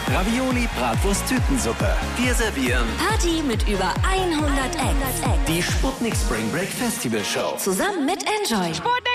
Ravioli, Bratwurst, Tütensuppe. Wir servieren Party mit über 100 Acts. die Sputnik Spring Break Festival Show. Zusammen mit Enjoy.